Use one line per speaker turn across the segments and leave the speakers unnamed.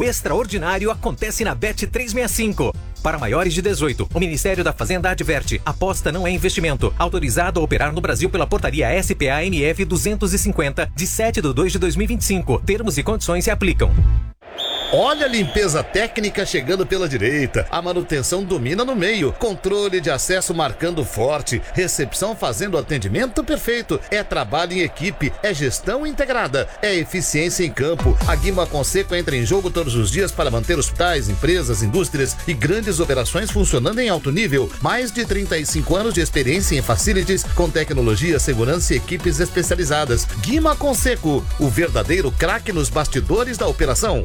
O extraordinário acontece na Bet365. Para maiores de 18, o Ministério da Fazenda adverte: aposta não é investimento. Autorizado a operar no Brasil pela portaria SPA-MF 250, de 7/2/2025. Termos e condições se aplicam.
Olha a limpeza técnica chegando pela direita, a manutenção domina no meio, controle de acesso marcando forte, recepção fazendo atendimento perfeito. É trabalho em equipe, é gestão integrada, é eficiência em campo. A Guima Conseco entra em jogo todos os dias para manter hospitais, empresas, indústrias e grandes operações funcionando em alto nível. Mais de 35 anos de experiência em facilities, com tecnologia, segurança e equipes especializadas. Guima Conseco, o verdadeiro craque nos bastidores da operação.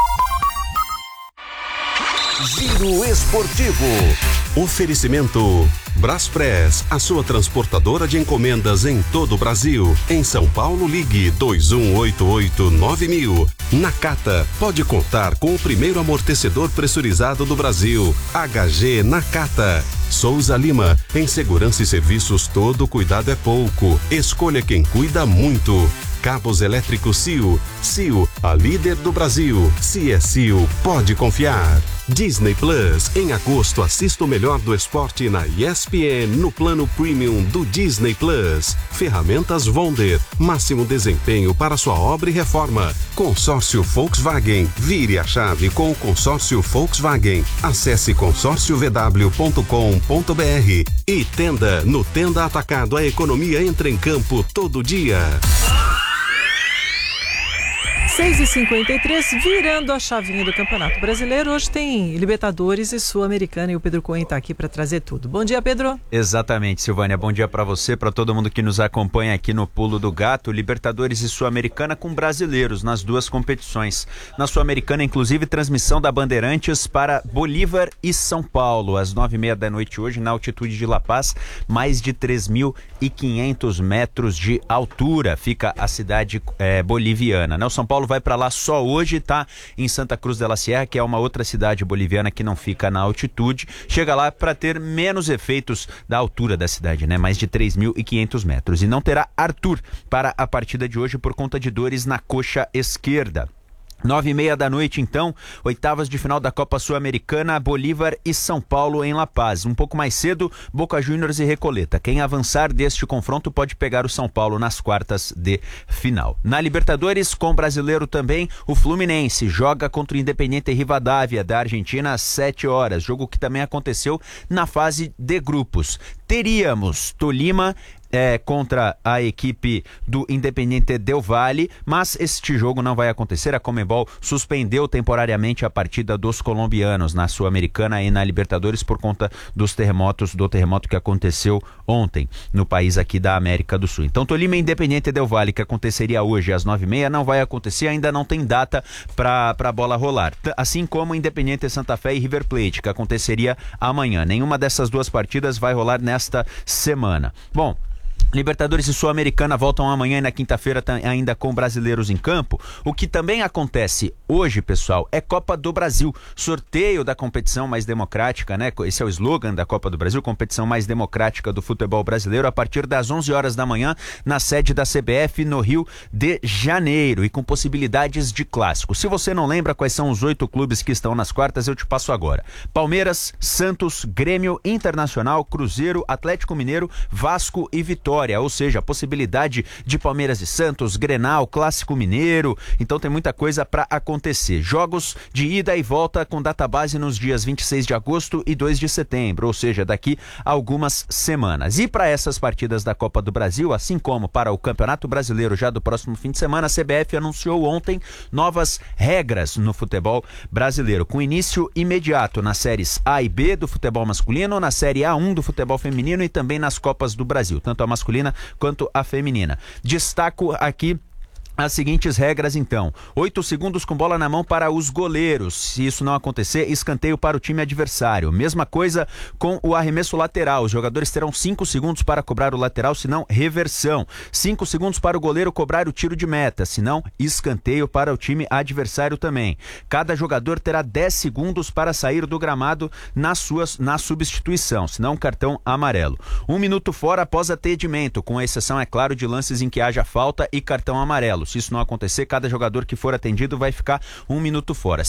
Giro Esportivo. Oferecimento Braspress, a sua transportadora de encomendas em todo o Brasil. Em São Paulo, ligue 2188-9000. Nakata, pode contar com o primeiro amortecedor pressurizado do Brasil. HG Nakata. Souza Lima, em segurança e serviços todo cuidado é pouco. Escolha quem cuida muito. Cabos elétricos Sil. Sil, a líder do Brasil. Se é Sil, pode confiar. Disney Plus. Em agosto, assista o melhor do esporte na ESPN no plano premium do Disney Plus. Ferramentas Wonder. Máximo desempenho para sua obra e reforma. Consórcio Volkswagen. Vire a chave com o consórcio Volkswagen. Acesse consórciovw.com.br. E Tenda. No Tenda Atacado, a economia entra em campo todo dia.
6h53, virando a chavinha do Campeonato Brasileiro. Hoje tem Libertadores e Sul-Americana e o Pedro Cohen está aqui para trazer tudo. Bom dia, Pedro.
Exatamente, Silvânia. Bom dia para você, para todo mundo que nos acompanha aqui no Pulo do Gato. Libertadores e Sul-Americana com brasileiros nas duas competições. Na Sul-Americana, inclusive, transmissão da Bandeirantes para Bolívar e São Paulo, às 9h30 da noite hoje, na altitude de La Paz, mais de 3.500 metros de altura. Fica a cidade boliviana, né? O São Paulo vai para lá só hoje, tá em Santa Cruz de la Sierra, que é uma outra cidade boliviana que não fica na altitude. Chega lá para ter menos efeitos da altura da cidade, né? Mais de 3.500 metros. E não terá Arthur para a partida de hoje por conta de dores na coxa esquerda. 9h30 da noite, então, oitavas de final da Copa Sul-Americana, Bolívar e São Paulo em La Paz. Um pouco mais cedo, Boca Juniors e Recoleta. Quem avançar deste confronto pode pegar o São Paulo nas quartas de final. Na Libertadores, com brasileiro também, o Fluminense joga contra o Independiente Rivadavia da Argentina às 7h. Jogo que também aconteceu na fase de grupos. Teríamos Tolima contra a equipe do Independiente Del Valle, mas este jogo não vai acontecer. A Conmebol suspendeu temporariamente a partida dos colombianos na Sul-Americana e na Libertadores por conta do terremoto que aconteceu ontem no país aqui da América do Sul. Então, Tolima e Independiente Del Valle, que aconteceria hoje às 9h30, não vai acontecer, ainda não tem data para a bola rolar. Assim como Independiente Santa Fé e River Plate, que aconteceria amanhã. Nenhuma dessas duas partidas vai rolar nesta semana. Bom, Libertadores e Sul-Americana voltam amanhã e na quinta-feira ainda com brasileiros em campo. O que também acontece hoje, pessoal, é Copa do Brasil. Sorteio da competição mais democrática, né? Esse é o slogan da Copa do Brasil, competição mais democrática do futebol brasileiro, a partir das 11h da manhã, na sede da CBF no Rio de Janeiro, e com possibilidades de clássico. Se você não lembra quais são os 8 clubes que estão nas quartas, eu te passo agora. Palmeiras, Santos, Grêmio, Internacional, Cruzeiro, Atlético Mineiro, Vasco e Vitória. Ou seja, a possibilidade de Palmeiras e Santos, Grenal, Clássico Mineiro. Então tem muita coisa para acontecer. Jogos de ida e volta com database nos dias 26 de agosto e 2 de setembro, ou seja, daqui a algumas semanas. E para essas partidas da Copa do Brasil, assim como para o Campeonato Brasileiro já do próximo fim de semana, a CBF anunciou ontem novas regras no futebol brasileiro, com início imediato nas séries A e B do futebol masculino, na série A1 do futebol feminino e também nas Copas do Brasil, tanto a masculina quanto a feminina. Destaco aqui as seguintes regras, então: 8 segundos com bola na mão para os goleiros. Se isso não acontecer, escanteio para o time adversário. Mesma coisa com o arremesso lateral. Os jogadores terão 5 segundos para cobrar o lateral, senão reversão. 5 segundos para o goleiro cobrar o tiro de meta, senão escanteio para o time adversário também. Cada jogador terá 10 segundos para sair do gramado na substituição, senão cartão amarelo. 1 minuto fora após atendimento, com exceção, é claro, de lances em que haja falta e cartão amarelo. Se isso não acontecer, cada jogador que for atendido vai ficar 1 minuto fora.